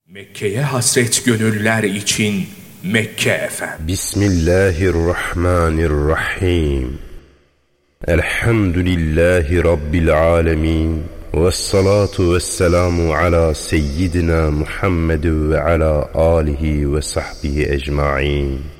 Mekke'ye hasret gönüller için Mekke FM. Bismillahirrahmanirrahim. Elhamdülillahi Rabbil alemin. Vessalatu vesselamu ala seyyidina Muhammed ve ala alihi ve sahbihi ecma'in.